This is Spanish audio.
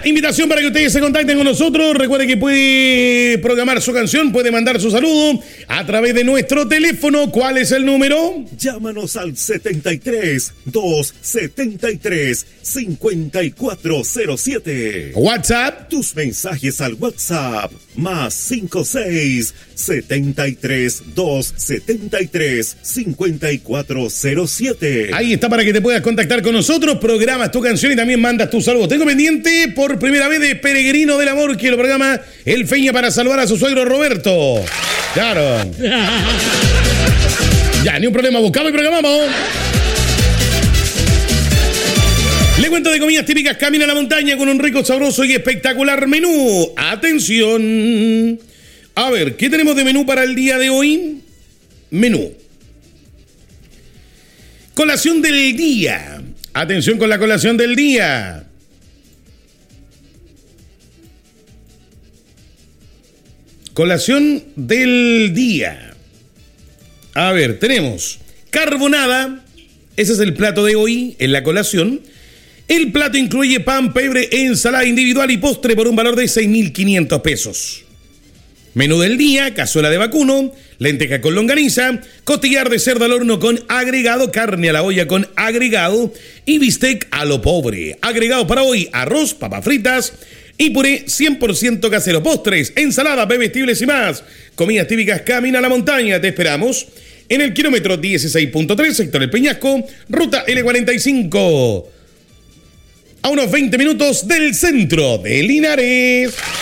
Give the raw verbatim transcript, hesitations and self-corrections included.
Ya, invitación para que ustedes se contacten con nosotros. Recuerde que puede programar su canción, puede mandar su saludo a través de nuestro teléfono. ¿Cuál es el número? Llámanos al setenta y tres, doscientos setenta y tres, cincuenta y cuatro cero siete. WhatsApp. Tus mensajes al WhatsApp. Más cincuenta y seis, setenta y tres, doscientos setenta y tres, cincuenta y cuatro cero siete. Ahí está para que te puedas contactar con nosotros. Programas tu canción y también mandas tu saludo. Tengo pendiente por primera vez de Peregrino del Amor, que lo programa el Feña para salvar a su suegro Roberto. Claro. Ya, ni un problema. Buscamos y programamos. Le cuento de comidas típicas. Camina a la montaña con un rico, sabroso y espectacular menú. Atención. A ver, ¿qué tenemos de menú para el día de hoy? Menú. Colación del día. Atención con la colación del día. Colación del día. A ver, tenemos carbonada. Ese es el plato de hoy en la colación. El plato incluye pan, pebre, ensalada individual y postre por un valor de seis mil quinientos pesos. Menú del día, cazuela de vacuno, lenteja con longaniza, costillar de cerdo al horno con agregado, carne a la olla con agregado y bistec a lo pobre. Agregado para hoy, arroz, papas fritas y puré cien por ciento casero. Postres, ensalada, bebestibles y más. Comidas típicas Camina a la montaña. Te esperamos en el kilómetro dieciséis punto tres, sector El Peñasco, ruta L cuarenta y cinco. A unos veinte minutos del centro de Linares.